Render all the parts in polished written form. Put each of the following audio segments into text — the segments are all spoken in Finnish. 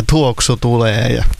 tuoksu tulee ja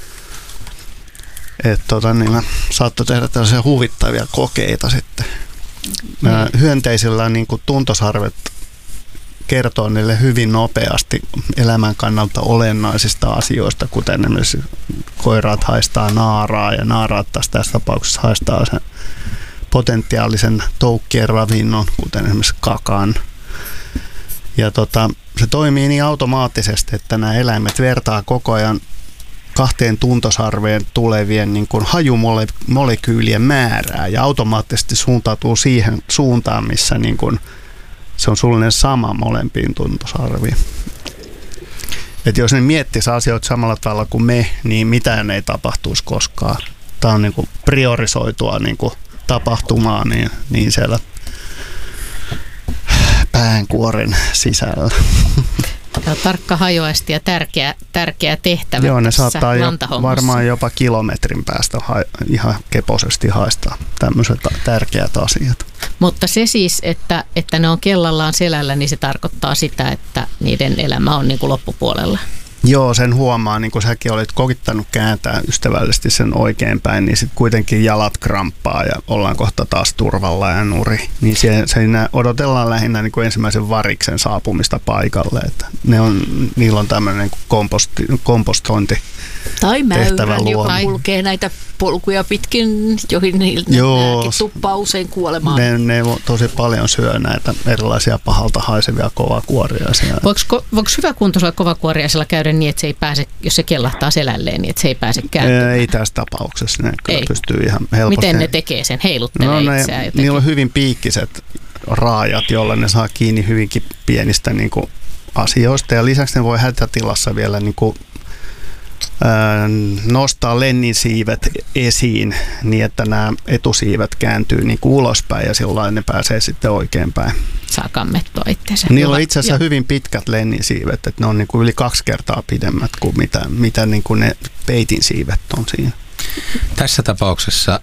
niin saattoi tehdä tällaisia huvittavia kokeita sitten. Hyönteisillä niin kuin tuntosarvet kertoo niille hyvin nopeasti elämän kannalta olennaisista asioista, kuten esimerkiksi koiraat haistaa naaraa ja naaraat taas tässä tapauksessa haistaa sen potentiaalisen toukkien ravinnon, kuten esimerkiksi kakan. Ja se toimii niin automaattisesti, että nämä eläimet vertaa koko ajan kahteen tuntosarveen tulevien niin kuin hajumolekyylien määrää ja automaattisesti suuntautuu siihen suuntaan, missä niin kuin se on suunnilleen sama molempiin tuntosarviin. Et jos ne miettisi asioita samalla tavalla kuin me, niin mitään ei tapahtuisi koskaan. Tämä on niin kuin priorisoitua niin kuin tapahtumaa niin siellä päänkuoren sisällä. Ja tarkka hajoaisti ja tärkeä tehtävä. Joo, ne saattaa varmaan jopa kilometrin päästä ihan keposesti haistaa tämmöiset tärkeät asiat. Mutta se siis, että ne on kellallaan selällä, niin se tarkoittaa sitä, että niiden elämä on niin kuin loppupuolella. Joo, sen huomaa, niin kuin säkin olit kokittanut kääntää ystävällisesti sen oikeinpäin, niin sitten kuitenkin jalat kramppaa ja ollaan kohta taas turvalla ja nuri. Niin siinä odotellaan lähinnä niin kuin ensimmäisen variksen saapumista paikalle. Että niillä on tämmöinen kompostointi. Tai mäyrän, joka kulkee näitä polkuja pitkin, joihin niiltä tuppaa usein kuolemaan. Ne tosi paljon syö näitä erilaisia pahalta haisevia kovakuoriaisia. Voiko hyväkuntoisella kovakuoriaisella käydä niin, että se ei pääse, jos se kellahtaa selälleen, niin että se ei pääse kääntymään? Ei tässä tapauksessa. Ne kyllä pystyy ihan helposti. Miten ne tekee sen? Heiluttelee itseään jotenkin? Niillä on hyvin piikkiset raajat, joilla ne saa kiinni hyvinkin pienistä niin kuin asioista. Ja lisäksi ne voi hätätilassa vielä niin kuin nostaa lennin siivet esiin niin, että nämä etusiivet kääntyy niin kuin ulospäin ja silloin ne pääsee sitten oikeinpäin. Saa kammettua itseänsä. Niillä on itse asiassa hyvin pitkät lennin siivet, että ne on niin kuin yli 2 kertaa pidemmät kuin mitä niin kuin ne peitin siivet on siinä. Tässä tapauksessa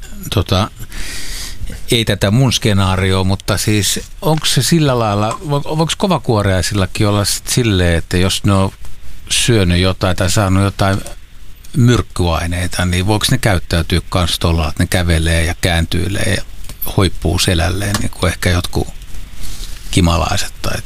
ei tätä mun skenaarioa, mutta siis onko se sillä lailla, voiko kovakuoriaisillakin olla silleen, että jos ne on syönyt jotain tai saanut jotain myrkkyaineita, niin voiko ne käyttäytyä kans tuolla, että ne kävelee ja kääntyilee ja hoippuu selälleen, niin kuin ehkä jotkut kimalaiset tai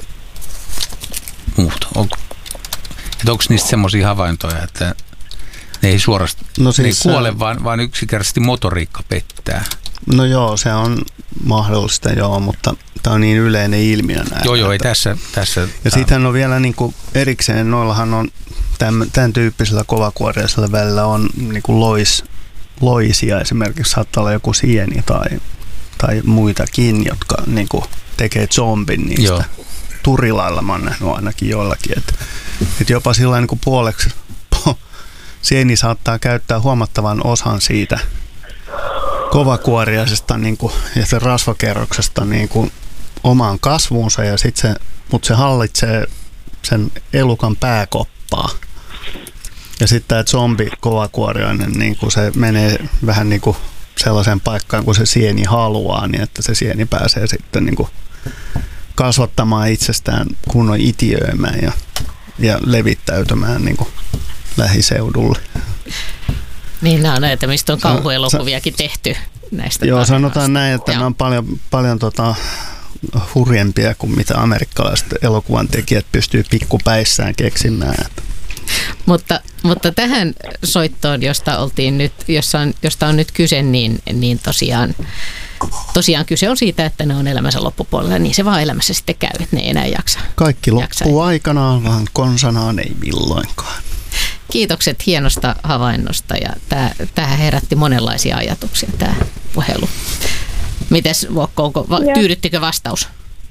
muut. Onko niistä semmoisia havaintoja, että ne ei suorasti ne ei kuole, vaan yksinkertaisesti motoriikka pettää? No joo, se on mahdollista joo, mutta tämä on niin yleinen ilmiö näin. Joo, ei tässä. Ja sittenhän on vielä niin kuin erikseen, noillahan on tämän tyyppisellä kovakuoriaisella välillä on niin kuin loisia, esimerkiksi saattaa olla joku sieni tai muitakin, jotka niin kuin tekee zombin niistä. Joo. Turilailla mä oon nähnyt ainakin joillakin, että jopa sillä niin kuin puoleksi sieni saattaa käyttää huomattavan osan siitä kovakuoriaisesta niin kuin, ja sen rasvakerroksesta niin kuin omaan kasvuunsa, ja mutta se hallitsee sen elukan pääkoppaa. Ja sitten tämä zombi kovakuoriainen, niin kuin se menee vähän niin kuin sellaiseen paikkaan, kun se sieni haluaa, niin että se sieni pääsee sitten niin kuin kasvattamaan itsestään kunnon itiöimään ja levittäytymään niin kuin lähiseudulle. Niin nämä on näitä, mistä on kauhuelokuviakin tehty näistä. Joo, sanotaan näin, että nämä on paljon hurjempia kuin mitä amerikkalaiset elokuvan tekijät pystyy pikkupäissään keksimään. Mutta tähän soittoon, josta on nyt kyse, niin tosiaan kyse on siitä, että ne on elämänsä loppupuolella, niin se vaan elämässä sitten käy, että ne ei enää jaksa. Kaikki loppuu aikanaan, vaan konsanaan ei milloinkaan. Kiitokset hienosta havainnosta, ja tämä herätti monenlaisia ajatuksia, tämä puhelu. Mites Vuokko, tyydyttikö vastaus?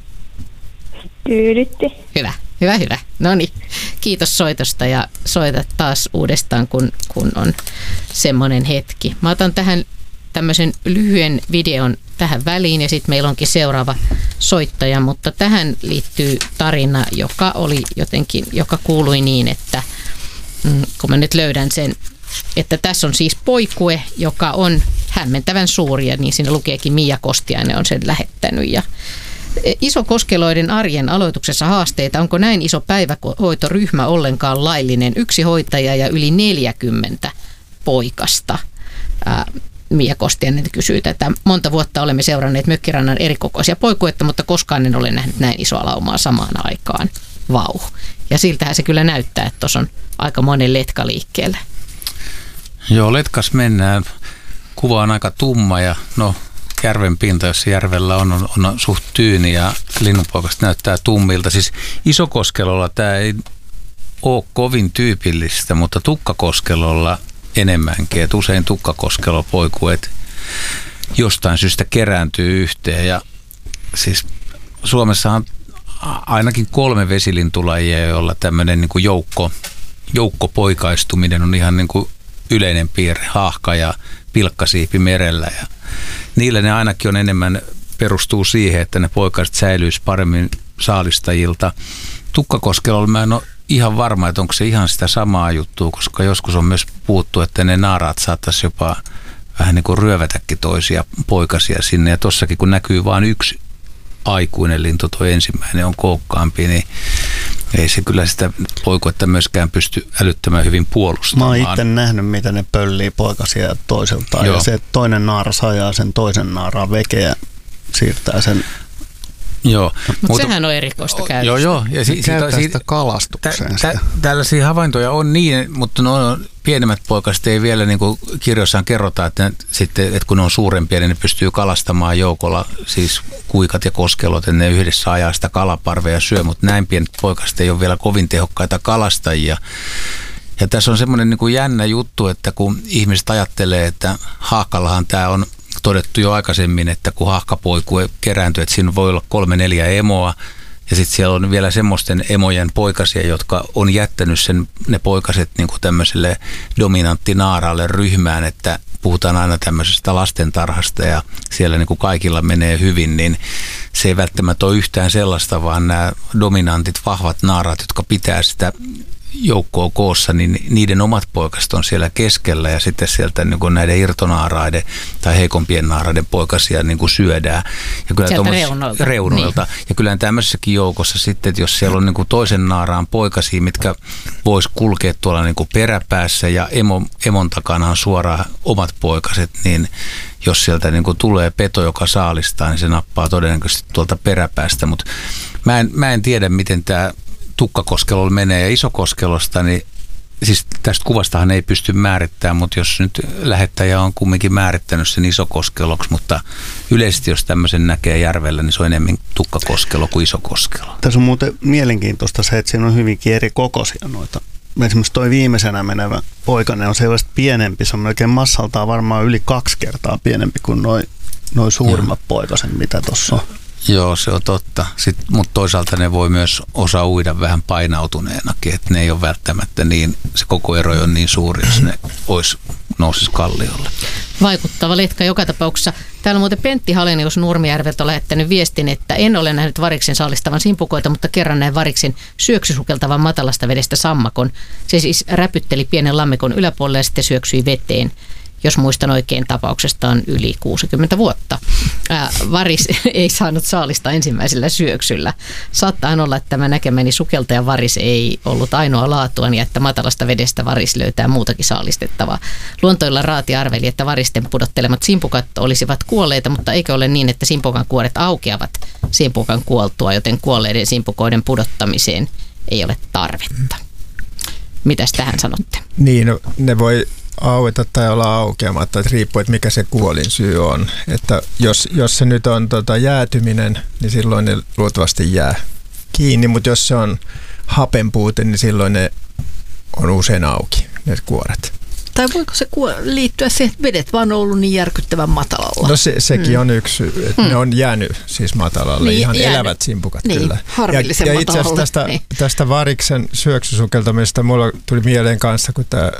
Tyydytti. Hyvä. No niin, kiitos soitosta ja soita taas uudestaan, kun on semmoinen hetki. Mä otan tähän tämmöisen lyhyen videon tähän väliin ja sitten meillä onkin seuraava soittaja, mutta tähän liittyy tarina, joka kuului niin, että kun mä nyt löydän sen, että tässä on siis poikue, joka on hämmentävän suuri, ja niin siinä lukeekin Mia Kostiainen on sen lähettänyt, ja Isokoskeloiden arjen aloituksessa haasteita. Onko näin iso päivähoitoryhmä ollenkaan laillinen? 1 hoitaja ja yli 40 poikasta. Mia Kostiainen kysyy tätä. Monta vuotta olemme seuranneet mökkirannan erikokoisia poikuetta, mutta koskaan en ole nähnyt näin isoa laumaa samaan aikaan. Vau. Ja siltähän se kyllä näyttää, että tuossa on aika monen letka liikkeellä. Joo, letkas mennään. Kuva on aika tumma ja järven pinta, jos järvellä on suht tyyni ja linnunpoikaset näyttää tummilta. Siis Isokoskelolla tämä ei ole kovin tyypillistä, mutta Tukkakoskelolla enemmänkin. Et usein Tukkakoskelopoikuet jostain syystä kerääntyy yhteen. Ja siis Suomessahan ainakin 3 vesilintulajia, joilla tämmöinen niin kuin joukkopoikaistuminen on ihan niin kuin yleinen piirre, haahka ja pilkkasiipi merellä. Ja niillä ne ainakin on enemmän perustuu siihen, että ne poikaset säilyisi paremmin saalistajilta. Tukkakoskelolla mä en ole ihan varma, että onko se ihan sitä samaa juttua, koska joskus on myös puhuttu, että ne naaraat saattaisi jopa vähän niin kuin ryövätäkin toisia poikasia sinne. Ja tossakin kun näkyy vain yksi aikuinen lintu, tuo ensimmäinen on kookkaampi, niin ei se kyllä sitä poikuetta myöskään pysty älyttömän hyvin puolustamaan. Mä oon itse nähnyt, miten ne pöllii poikasia toiseltaan. Joo. Ja se toinen naara sajaa sen toisen naaraan vekeä ja siirtää sen. Joo. Mutta sehän on erikoista käytöstä. Joo. Ja käyttää sitä kalastukseen. Tällaisia havaintoja on niin, mutta pienemmät poikaset ei vielä, niin kuin kirjoissaan kerrotaan, että kun ne on suurempia, niin ne pystyy kalastamaan joukolla, siis kuikat ja koskelot, että ne yhdessä ajaa sitä kalaparvea syö, mutta näin pienet poikaset ei ole vielä kovin tehokkaita kalastajia. Ja tässä on semmoinen niin kuin jännä juttu, että kun ihmiset ajattelee, että haahkallahan tämä on todettu jo aikaisemmin, että kun haahkapoiku kerääntyy, että siinä voi olla 3-4 emoa, ja sitten siellä on vielä semmoisten emojen poikasia, jotka on jättänyt ne poikaset niin kuin tämmöiselle dominanttinaaraalle ryhmään, että puhutaan aina tämmöisestä lastentarhasta ja siellä niin kuin kaikilla menee hyvin, niin se ei välttämättä ole yhtään sellaista, vaan nämä dominantit, vahvat naaraat, jotka pitää sitä joukkoa koossa, niin niiden omat poikaset on siellä keskellä ja sitten sieltä niin kuin näiden irtonaaraiden tai heikompien naaraiden poikasia niin kuin syödään. Ja kyllä reunoilta. Niin. Ja kyllä tämmöisessäkin joukossa sitten, että jos siellä on niin kuin toisen naaraan poikasia, mitkä vois kulkea tuolla niin kuin peräpäässä ja emon takana on suoraan omat poikaset, niin jos sieltä niin kuin tulee peto, joka saalistaa, niin se nappaa todennäköisesti tuolta peräpäästä. Mutta mä en tiedä, miten tämä Tukkakoskelolla menee ja Isokoskelosta, niin siis tästä kuvastahan ei pysty määrittämään, mutta jos nyt lähettäjä on kumminkin määrittänyt sen Isokoskeloksi, mutta yleisesti jos tämmöisen näkee järvellä, niin se on enemmän Tukkakoskelo kuin Isokoskelo. Tässä on muuten mielenkiintoista se, että siinä on hyvinkin eri kokoisia noita. Esimerkiksi toi viimeisenä menevä poikainen on selvästi pienempi, se on melkein massaltaan varmaan yli 2 kertaa pienempi kuin noi suurimmat poikasen, mitä tuossa on. Joo, se on totta. Mutta toisaalta ne voi myös osaa uida vähän painautuneenakin, että ne ei ole välttämättä niin, se koko ero on niin suuri, jos ne nousisi kalliolle. Vaikuttava letka joka tapauksessa. Täällä on muuten Pentti Halenius Nurmijärveltä lähettänyt viestin, että en ole nähnyt variksen saalistavan simpukoita, mutta kerran näin variksen syöksysukeltavan matalasta vedestä sammakon. Se siis räpytteli pienen lammikon yläpuolelle ja sitten syöksyi veteen. Jos muistan oikein, tapauksesta on yli 60 vuotta. Varis ei saanut saalista ensimmäisellä syöksyllä. Saattaa olla, että tämä näkemäni sukeltaja varis ei ollut ainoa laatuaan ja että matalasta vedestä varis löytää muutakin saalistettavaa. Luontoilla Raati arveli, että varisten pudottelemat simpukat olisivat kuolleita, mutta eikö ole niin, että simpukan kuoret aukeavat simpukan kuoltua, joten kuolleiden simpukoiden pudottamiseen ei ole tarvetta. Mitäs tähän sanotte? Niin, ne voi aueta tai olla aukeamatta, että riippuu, että mikä se kuolin syy on. Että jos se nyt on jäätyminen, niin silloin ne luultavasti jää kiinni, mutta jos se on hapenpuute, niin silloin ne on usein auki, ne kuoret. Tai voiko se liittyä siihen, että vedet vaan on ollut niin järkyttävän matalalla? No sekin on yksi, että ne on jäänyt siis matalalle, niin, ihan elävät simpukat niin, kyllä. Harmillisen ja itse asiassa tästä variksen syöksysukeltamista mulla tuli mieleen kanssa, kun tämä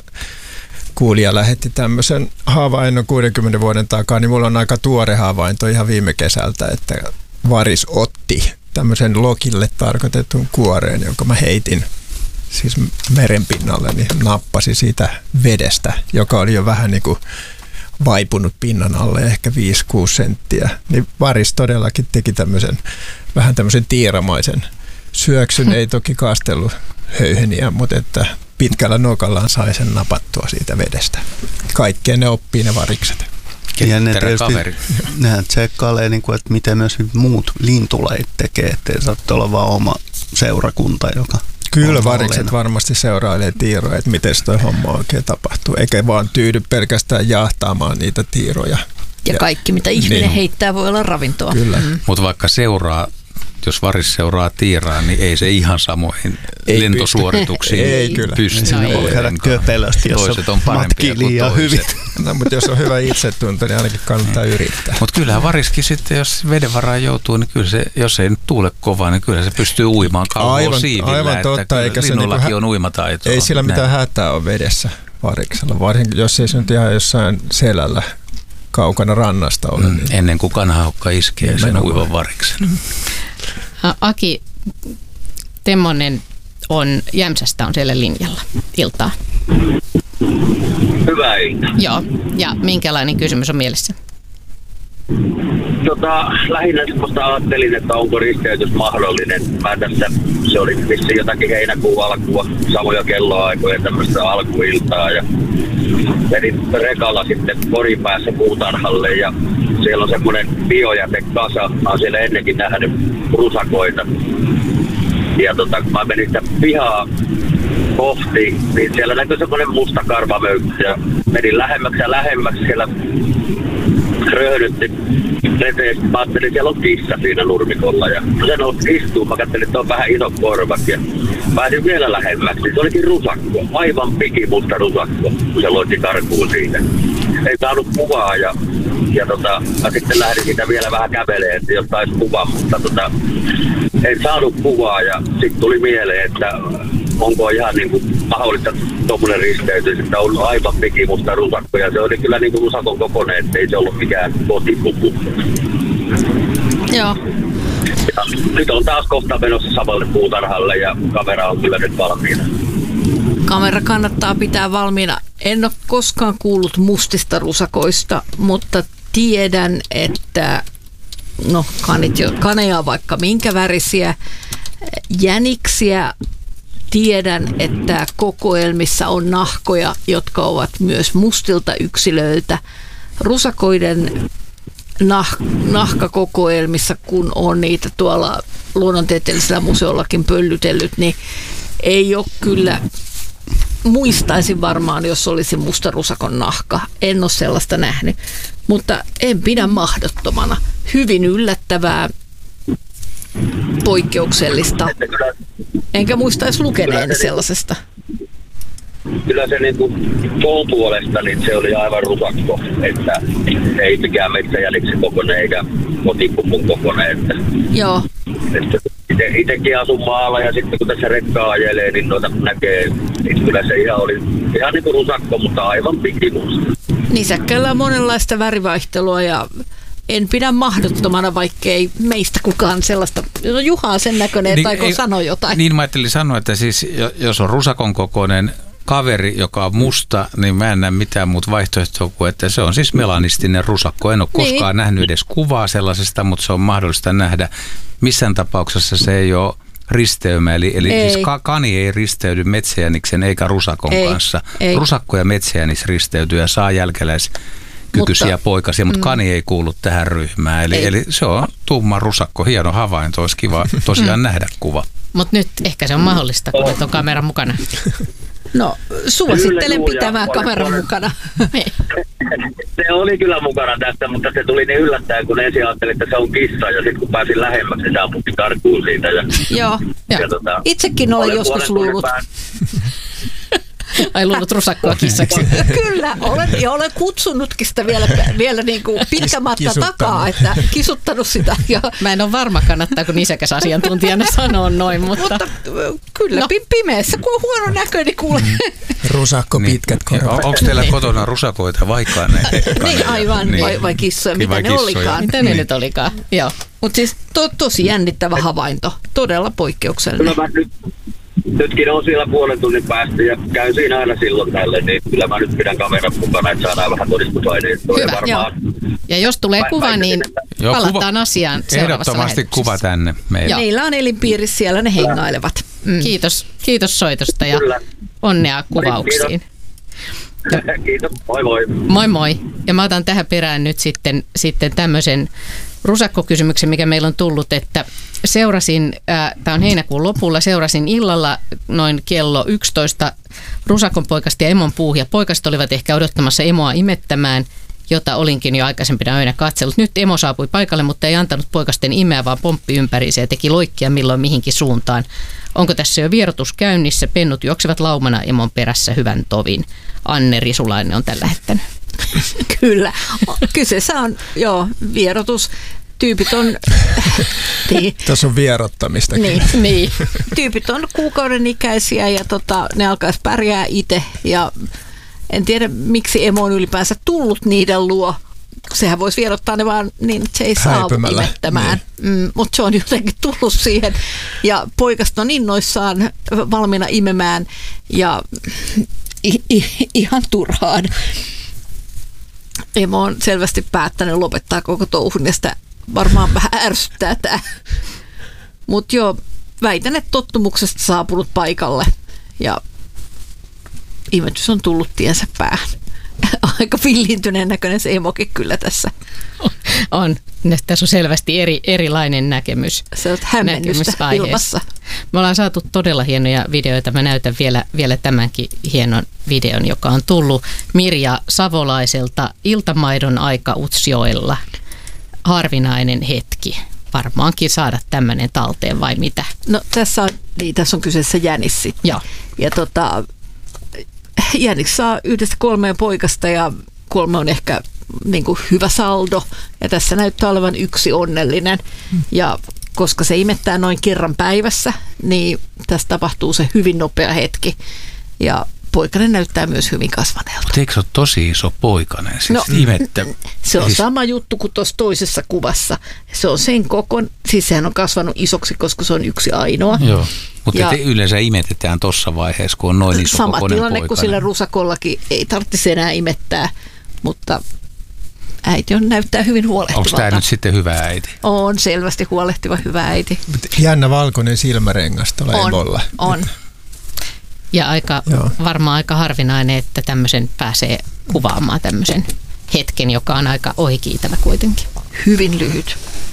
kuulija lähetti tämmöisen havainnon 60 vuoden takaa, niin mulla on aika tuore havainto ihan viime kesältä, että varis otti tämmöisen lokille tarkoitetun kuoreen, jonka mä heitin siis merenpinnalle, niin nappasi siitä vedestä, joka oli jo vähän niin kuin vaipunut pinnan alle, ehkä 5-6 senttiä. Niin varis todellakin teki tämmöisen vähän tämmöisen tiiramaisen syöksyn. Ei toki kaastellut höyheniä, mutta että pitkällä nokallaan sai sen napattua siitä vedestä. Kaikkeen ne oppii ne varikset. Ja ne tietysti, nehän tsekkailee, niin kuin, että miten myös muut lintulajit tekee, ettei saatte olla vaan oma seurakunta, joka... Kyllä varikset varmasti seurailee tiiroja, että miten toi homma oikein tapahtuu, eikä vaan tyydy pelkästään jahtaamaan niitä tiiroja. Ja kaikki, mitä ihminen heittää, voi olla ravintoa. Kyllä. Mutta vaikka jos varis seuraa tiiraa, niin ei se ihan samoihin lentosuorituksiin pysty. No, voi käydä köpelösti, jos toiset on parempia kuin hyvin. No, mutta jos on hyvä itsetunto, niin ainakin kannattaa yrittää. Mutta kyllähän variskin sitten, jos vedenvaraan joutuu, niin kyllä se, jos ei nyt tuule kovaa, niin kyllä se pystyy uimaan kauan siivillä. Aivan totta, eikä se linnullakin on uimataitoa. Ei sillä mitään hätää ole vedessä variksella, varsinkin jos ei se nyt ihan jossain selällä kaukana rannasta ole. Niin ennen kuin kanahokka iskee sen uivan variksen. Aki Temmonen Jämsästä on siellä linjalla. Iltaa. Hyvää iltaa. Joo, ja minkälainen kysymys on mielessä? Lähinnä semmoista ajattelin, että onko risteytys mahdollinen. Se oli vissiin jotakin heinäkuun alkua, samoja kelloaikoja, tämmöistä alkuiltaa. Ja menin rekalla sitten Porin päässä puutarhalle ja siellä on semmoinen biojätekasa. Mä oon siellä ennenkin nähnyt rusakoita. Ja kun mä menin sitä pihaa kohti, niin siellä näkyi semmoinen musta karvamöykky ja menin lähemmäksi ja lähemmäksi siellä röhdytti reteesti. Mä ajattelin, siellä on kissa siinä nurmikolla ja sen istuu. Mä katselin, että on vähän isot korvat ja pääsin vielä lähemmäksi. Se olikin rusakko, aivan pikimusta rusakko, kun se loitti karkuun siitä. Ei saanut kuvaa ja mä sitten lähdin siitä vielä vähän kävelemään, että jos taisi kuvaa, mutta en saanut kuvaa ja sitten tuli mieleen, että onko ihan niin kuin mahdollista tuommoinen risteytys, että on aivan pikimusta rusakko ja se oli kyllä niin kuin rusakon kokoinen, ettei se ollut mikään kotipuku. Joo. Ja nyt on taas kohta menossa samalle puutarhalle ja kamera on kyllä nyt valmiina. Kamera kannattaa pitää valmiina. En ole koskaan kuullut mustista rusakoista, mutta tiedän, että kaneja vaikka minkä värisiä, jäniksiä. Tiedän, että kokoelmissa on nahkoja, jotka ovat myös mustilta yksilöiltä. Rusakoiden nahkakokoelmissa, kun on niitä tuolla luonnontieteellisellä museollakin pöllytellyt, niin ei ole kyllä, muistaisin varmaan, jos olisi musta rusakon nahka. En ole sellaista nähnyt, mutta en pidä mahdottomana. Hyvin yllättävää, poikkeuksellista. Enkä muista edes lukeneeni sellaisesta. Kyllä se niin koon puolesta, niin se oli aivan rusakko, että ei mikään metsäjäniksen kokoinen eikä kotipupun kokoinen. Joo. Itsekin asun maalla ja sitten kun tässä rekkaa ajelee, niin noita näkee, niin kyllä se oli ihan niin kuin rusakko, mutta aivan pikimusta. Nisäkkäillä on monenlaista värivaihtelua ja en pidä mahdottomana, vaikkei meistä kukaan sellaista. Juha on sen näköinen, että aiko sanoa jotain. Niin mä ajattelin sanoa, että siis jos on rusakon kokoinen kaveri, joka on musta, niin mä en näe mitään muuta vaihtoehtoa kuin, että se on siis melanistinen rusakko. En ole koskaan nähnyt edes kuvaa sellaisesta, mutta se on mahdollista nähdä. Missään tapauksessa se ei ole risteymä, eli siis kani ei risteydy metsäjäniksen eikä rusakon kanssa. Rusakko ja metsäjänis risteytyy ja saa jälkeläiskykyisiä poikasia, mutta kani ei kuulu tähän ryhmään. Eli se on tumma rusakko, hieno havainto, olisi kiva tosiaan nähdä kuva. Mutta nyt ehkä se on mahdollista, kun on kamera mukana. No, suosittelen pitämään kameran mukana. Se oli kyllä mukana tästä, mutta se tuli niin yllättäen, kun ensin ajattelin, että se on kissa, ja sitten kun pääsin lähemmäksi, niin se amputti karkuun siitä. Joo, itsekin olen joskus luullut. Ai luullut rusakkoa kissaksi. Kyllä, olen kutsunutkin sitä vielä niin kuin pitkä matka takaa, että kisuttanut sitä. Ja mä en ole varma, kannattaako nisäkäs asiantuntijana sanoa noin, mutta kyllä pimeässä, kun on huono näkö, niin kuulee. Rusakko pitkät korvat. Onko teillä kotona rusakoita vaikka näitä? Niin aivan, vai kissoja, mitä ne olikaan. Mitä ne nyt olikaan, joo. Mutta siis tosi jännittävä havainto, todella poikkeuksellinen. Nytkin on siellä puolen tunnin päästä ja käyn siinä aina silloin tälle, niin kyllä mä nyt pidän kameran mukana, että saadaan vähän todistusaineistoa. Hyvä, joo. Ja jos tulee kuva, niin Joo, palataan asiaan seuraavassa ehdottomasti kuva tänne meille. Meillä on elinpiirissä, siellä ne hengailevat. Kiitos soitosta ja Kyllä. onnea kuvauksiin. Kiitos, moi moi. Moi moi. Ja mä otan tähän perään nyt sitten tämmöisen rusakkokysymyksen, mikä meillä on tullut, että seurasin, tämä on heinäkuun lopulla, seurasin illalla noin kello 11 rusakon poikasta ja emon puuhia. Poikaset olivat ehkä odottamassa emoa imettämään, jota olinkin jo aikaisempina öinä katsellut. Nyt emo saapui paikalle, mutta ei antanut poikasten imeä, vaan pomppi ympäriinsä ja teki loikkia milloin mihinkin suuntaan. Onko tässä jo vierotus käynnissä? Pennut juoksevat laumana emon perässä hyvän tovin. Anne Risulainen on tällä lähettänyt. Kyllä. Kyseessä on vierotus. Tyypit on... Tässä on vierottamistakin. Niin. Tyypit on kuukauden ikäisiä ja ne alkaisi pärjää itse. Ja en tiedä, miksi emo on ylipäänsä tullut niiden luo. Sehän voisi vierottaa ne vaan niin, että se ei saa imettämään. Niin. Mutta se on jotenkin tullut siihen. Ja poikasta on innoissaan valmiina imemään ja ihan turhaan. Emo on selvästi päättänyt lopettaa koko touhun ja sitä varmaan vähän ärsyttää tämä. Mutta väitän, että tottumuksesta saapunut paikalle ja imetys on tullut tiensä päähän. Aika villiintyneen näköinen se emokin kyllä tässä. On. Tässä on selvästi erilainen näkemys. Se on hämmennystä ilmassa. Me ollaan saatu todella hienoja videoita. Mä näytän vielä tämänkin hienon videon, joka on tullut Mirja Savolaiselta Iltamaidon aika Utsjoella. Harvinainen hetki. Varmaankin saada tämmöinen talteen vai mitä? No tässä on kyseessä jänis sitten. Joo. Ja jänis saa 1-3 poikasta ja 3 on ehkä niin kuin hyvä saldo. Ja tässä näyttää olevan 1 onnellinen. Ja koska se imettää noin kerran päivässä, niin tässä tapahtuu se hyvin nopea hetki. Ja poikainen näyttää myös hyvin kasvaneelta. Mutta eikö se ole tosi iso poikainen? Siis se on sama juttu kuin tuossa toisessa kuvassa. Se on sen kokon, siis sehän on kasvanut isoksi, koska se on 1 ainoa. Joo, mutta yleensä imetetään tuossa vaiheessa, kun on noin iso sama kokoinen tilanne poikainen. kuin sillä rusakollakin, ei tarvitsisi enää imettää, mutta äiti näyttää hyvin huolehtivalta. Onko tämä nyt sitten hyvä äiti? On selvästi huolehtiva hyvä äiti. Jännä valkoinen silmärengas tuolla emolla. On. Ja varmaan aika harvinainen, että tämmöisen pääsee kuvaamaan tämmöisen hetken, joka on aika ohikiitävä kuitenkin. Hyvin lyhyt.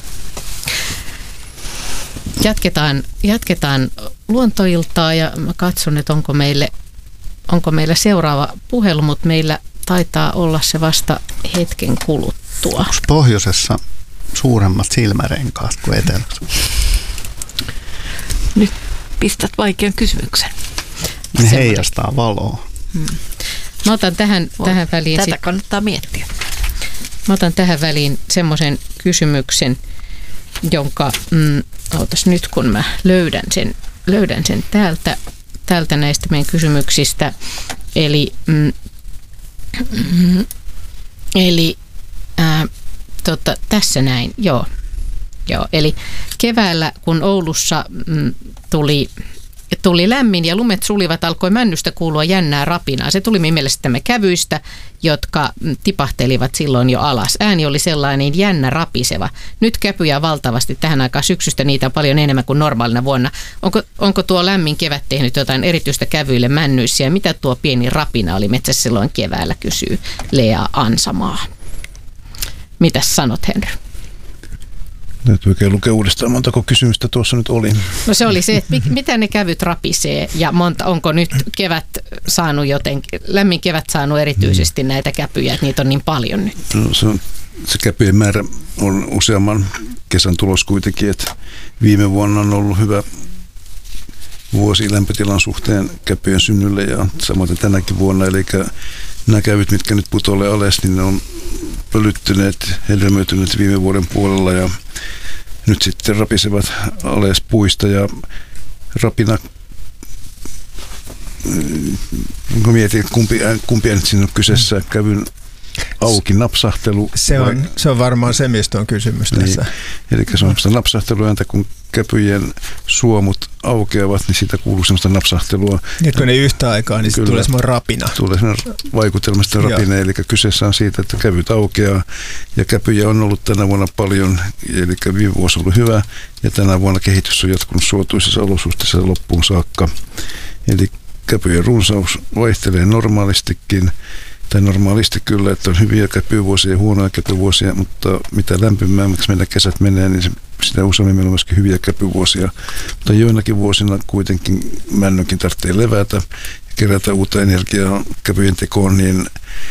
Jatketaan luontoiltaa ja mä katson, että onko meillä seuraava puhelu, mutta meillä taitaa olla se vasta hetken kuluttua. Onko pohjoisessa suuremmat silmärenkaat kuin etelässä? Nyt pistät vaikean kysymyksen. Ne heijastaa valoa. Mä otan tähän väliin... Tätä kannattaa miettiä. Mä otan tähän väliin semmoisen kysymyksen, jonka... Ootas nyt, kun mä löydän sen täältä näistä meidän kysymyksistä. Eli tässä näin, joo. Eli keväällä, kun Oulussa tuli lämmin ja lumet sulivat, alkoi männystä kuulua jännää rapinaa. Se tuli mielestämme kävyistä, jotka tipahtelivat silloin jo alas. Ääni oli sellainen jännä rapiseva. Nyt käpyjä valtavasti tähän aikaan syksystä, niitä on paljon enemmän kuin normaalina vuonna. Onko tuo lämmin kevät tehnyt jotain erityistä kävyille männyissä ja mitä tuo pieni rapina oli metsässä silloin keväällä, kysyy Lea Ansamaa. Mitäs sanot, Henry? Täytyy oikein lukea uudestaan, montako kysymystä tuossa nyt oli. No se oli se, että mitä ne kävyt rapisee ja onko nyt lämmin kevät saanut erityisesti näitä käpyjä, että niitä on niin paljon nyt? No, se käpyjen määrä on useamman kesän tulos kuitenkin, että viime vuonna on ollut hyvä vuosi lämpötilan suhteen käpyjen synnylle ja samoin tänäkin vuonna, eli nämä kävyt, mitkä nyt putoilee alas, niin ne on pölyttyneet, hedelmöityneet viime vuoden puolella ja nyt sitten rapisevat alas puista ja rapina, kun mietin, kumpia nyt siinä on kyseessä, kävyn auki napsahtelu. Se on varmaan se, mistä on kysymys tässä. Niin. Eli se on semmoista napsahteluääntä, kun käpyjen suomut aukeavat, niin siitä kuuluu semmoista napsahtelua. Ja kun ne yhtä aikaa, niin tulee semmoinen rapina. Tulee semmoinen vaikutelmasta rapina, eli kyseessä on siitä, että kävyt aukeaa, ja käpyjä on ollut tänä vuonna paljon, eli viime vuosi on ollut hyvä, ja tänä vuonna kehitys on jatkunut suotuisissa olosuhteissa loppuun saakka. Eli käpyjen runsaus vaihtelee normaalistikin, tai normaalisti kyllä, että on hyviä käpyvuosia ja huonoja käpyvuosia, mutta mitä lämpimämmäksi meidän kesät menee, niin sitä useammin meillä on myöskin hyviä käpyvuosia. Mutta joinakin vuosina kuitenkin männönkin tarvitsee levätä ja kerätä uutta energiaa käpyjen tekoon, niin